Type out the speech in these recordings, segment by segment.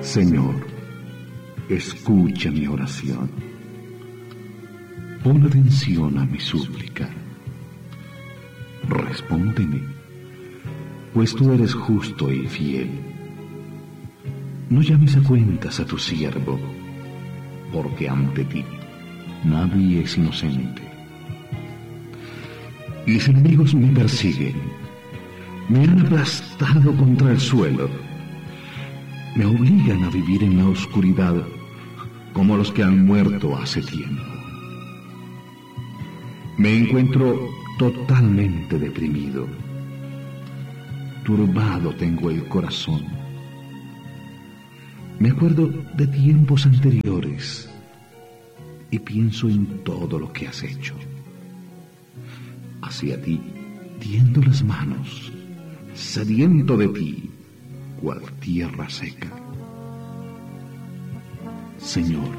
Señor, escucha mi oración. Pon atención a mi súplica. Respóndeme, pues tú eres justo y fiel. No llames a cuentas a tu siervo, porque ante ti nadie es inocente. Mis enemigos me persiguen, me han aplastado contra el suelo, me obligan a vivir en la oscuridad como los que han muerto hace tiempo. Me encuentro totalmente deprimido, turbado tengo el corazón. Me acuerdo de tiempos anteriores y pienso en todo lo que has hecho. Hacia ti tiendo las manos, sediento de ti, cual tierra seca. Señor,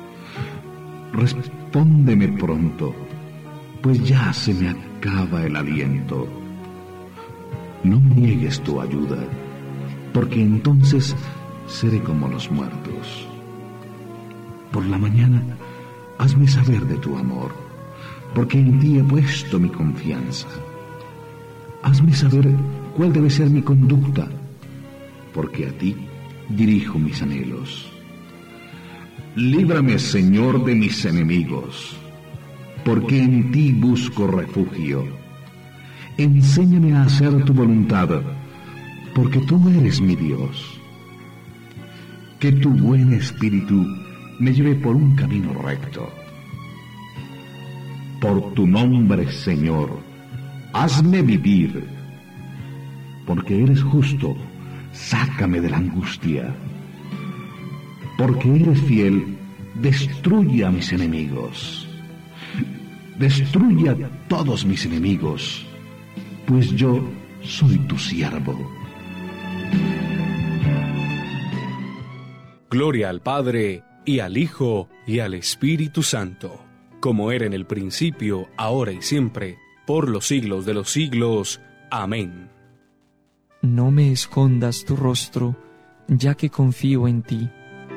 respóndeme pronto, pues ya se me acaba el aliento. No niegues tu ayuda, porque entonces seré como los muertos. Por la mañana, hazme saber de tu amor, porque en ti he puesto mi confianza. Hazme saber cuál debe ser mi conducta, porque a ti dirijo mis anhelos. Líbrame, Señor, de mis enemigos, porque en ti busco refugio. Enséñame a hacer tu voluntad, porque tú eres mi Dios. Que tu buen espíritu me lleve por un camino recto. Por tu nombre, Señor, hazme vivir. Porque eres justo, sácame de la angustia. Porque eres fiel, destruye a mis enemigos. Destruye a todos mis enemigos, pues yo soy tu siervo. Gloria al Padre, y al Hijo, y al Espíritu Santo, como era en el principio, ahora y siempre, por los siglos de los siglos. Amén. No me escondas tu rostro, ya que confío en ti.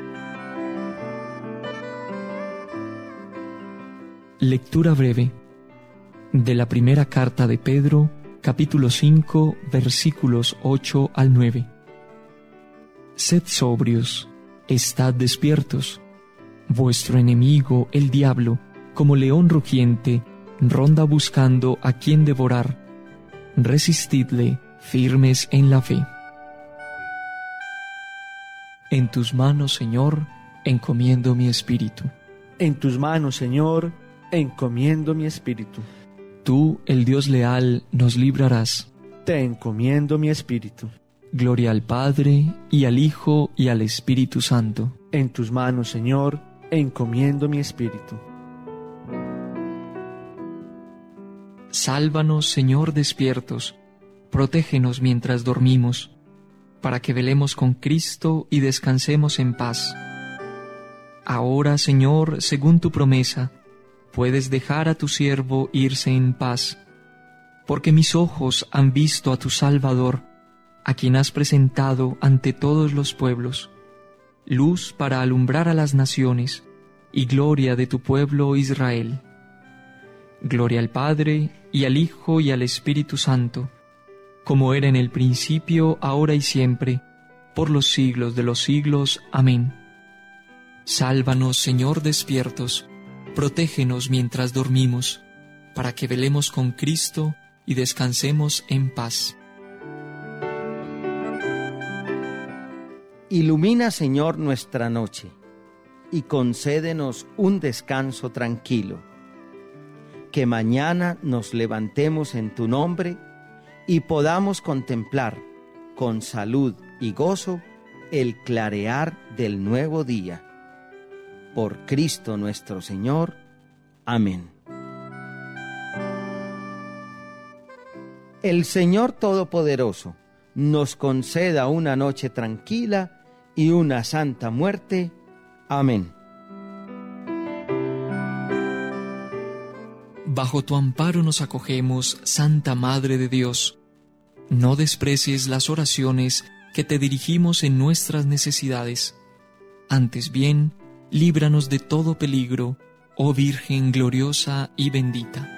Lectura breve de la primera carta de Pedro, capítulo 5, versículos 8 al 9. Sed sobrios, estad despiertos. Vuestro enemigo, el diablo, como león rugiente, ronda buscando a quien devorar. Resistidle, firmes en la fe. En tus manos, Señor, encomiendo mi espíritu. En tus manos, Señor, encomiendo mi espíritu. Tú, el Dios leal, nos librarás. Te encomiendo mi espíritu. Gloria al Padre, y al Hijo, y al Espíritu Santo. En tus manos, Señor, encomiendo mi espíritu. Sálvanos, Señor, despiertos. Protégenos mientras dormimos, para que velemos con Cristo y descansemos en paz. Ahora, Señor, según tu promesa, puedes dejar a tu siervo irse en paz, porque mis ojos han visto a tu Salvador, a quien has presentado ante todos los pueblos, luz para alumbrar a las naciones y gloria de tu pueblo Israel. Gloria al Padre, y al Hijo, y al Espíritu Santo, como era en el principio, ahora y siempre, por los siglos de los siglos. Amén. Sálvanos, Señor, despiertos. Protégenos mientras dormimos, para que velemos con Cristo y descansemos en paz. Ilumina, Señor, nuestra noche, y concédenos un descanso tranquilo. Que mañana nos levantemos en tu nombre y podamos contemplar con salud y gozo el clarear del nuevo día. Por Cristo nuestro Señor. Amén. El Señor Todopoderoso nos conceda una noche tranquila y una santa muerte. Amén. Bajo tu amparo nos acogemos, Santa Madre de Dios. No desprecies las oraciones que te dirigimos en nuestras necesidades. Antes bien, líbranos de todo peligro, oh Virgen gloriosa y bendita.